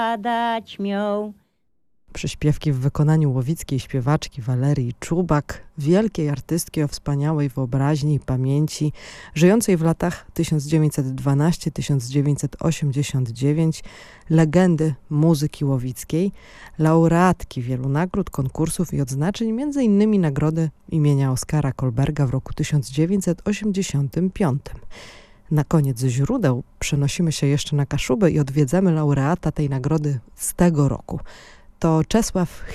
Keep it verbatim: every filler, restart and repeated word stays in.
padać mią. Przyśpiewki w wykonaniu łowickiej śpiewaczki Walerii Czubak, wielkiej artystki o wspaniałej wyobraźni i pamięci, żyjącej w latach tysiąc dziewięćset dwunastego do tysiąc dziewięćset osiemdziesiątego dziewiątego, legendy muzyki łowickiej, laureatki wielu nagród, konkursów i odznaczeń, między innymi nagrody imienia Oskara Kolberga w roku tysiąc dziewięćset osiemdziesiątym piątym. Na koniec źródeł przenosimy się jeszcze na Kaszubę i odwiedzamy laureata tej nagrody z tego roku. To Czesław